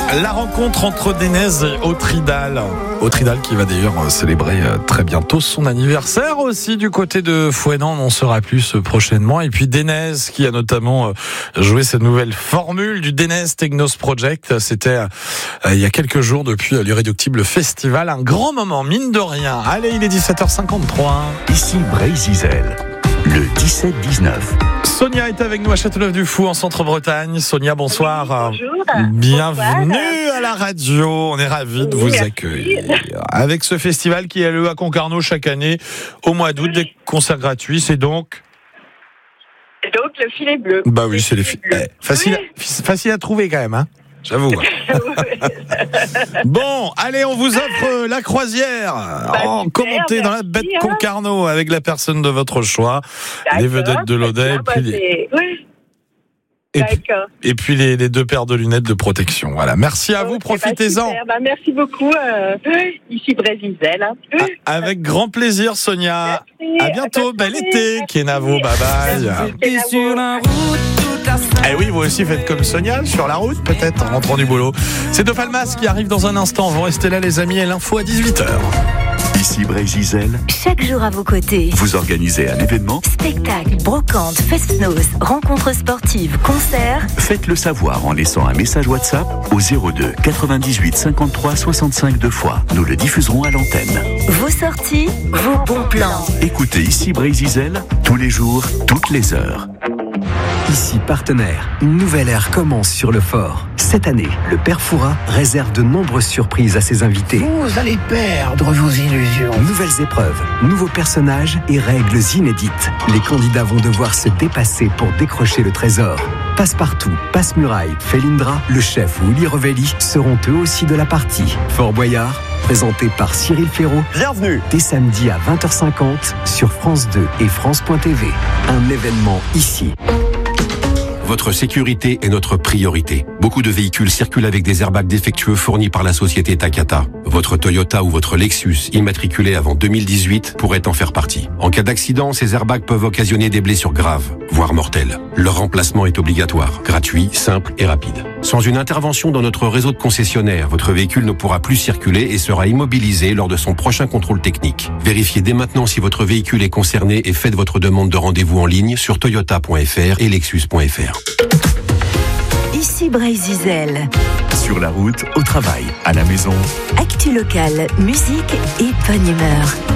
La rencontre entre Dénez et Autridal. Autridal qui va d'ailleurs célébrer très bientôt son anniversaire aussi du côté de Fouesnant. On en saura plus prochainement. Et puis Dénez qui a notamment joué cette nouvelle formule du Dénez Technos Project. C'était il y a quelques jours depuis l'Irréductible Festival. Un grand moment, mine de rien. Allez, il est 17h53. Ici Brésil, le 17-19. Sonia est avec nous à Châteauneuf-du-Fou en Centre-Bretagne. Sonia, bonsoir. Oui, bonjour. Bienvenue Bonsoir. à la radio. On est ravis de vous accueillir. Avec ce festival qui a lieu à Concarneau chaque année au mois d'août, des concerts gratuits. C'est donc le filet bleu. Bah oui, c'est les facile à trouver quand même, hein. J'avoue. Bon, allez, on vous offre la croisière. Commentée dans la baie de Concarneau avec la personne de votre choix, les vedettes de l'Odet et puis les deux paires de lunettes de protection. Voilà, merci à vous, profitez-en. Merci beaucoup. Ici Brésil. Avec grand plaisir, Sonia. Merci. À bientôt, bel été. Kenavo, bye bye. Eh oui, vous aussi faites comme Sonia, sur la route, peut-être, en rentrant du boulot. C'est De Palmas qui arrive dans un instant. Vous restez là, les amis, et l'info à 18h. Ici Brésil, chaque jour à vos côtés. vous organisez un événement, Spectacles, brocantes, fest-noz, rencontres sportives, concerts. faites-le savoir en laissant un message WhatsApp au 02 98 53 65 deux fois. Nous le diffuserons à l'antenne. Vos sorties, vos bons plans. Écoutez Ici Brésil tous les jours, toutes les heures. Ici Partenaire, une nouvelle ère commence sur le fort. Cette année, le Père Fouras réserve de nombreuses surprises à ses invités. Vous allez perdre vos illusions. Nouvelles épreuves, nouveaux personnages et règles inédites. Les candidats vont devoir se dépasser pour décrocher le trésor. Passepartout, Passe-Muraille, Félindra, le chef ou Uli Revelli seront eux aussi de la partie. Fort Boyard, présenté par Cyril Ferraud. Bienvenue. Dès samedi à 20h50 sur France 2 et France.tv. Un événement ici. Votre sécurité est notre priorité. Beaucoup de véhicules circulent avec des airbags défectueux fournis par la société Takata. Votre Toyota ou votre Lexus, immatriculé avant 2018, pourrait en faire partie. En cas d'accident, ces airbags peuvent occasionner des blessures graves, voire mortelles. Leur remplacement est obligatoire, gratuit, simple et rapide. Sans une intervention dans notre réseau de concessionnaires, votre véhicule ne pourra plus circuler et sera immobilisé lors de son prochain contrôle technique. Vérifiez dès maintenant si votre véhicule est concerné et faites votre demande de rendez-vous en ligne sur toyota.fr et lexus.fr. Ici Brésil. Sur la route, au travail, à la maison. Actu locale, musique et bonne humeur.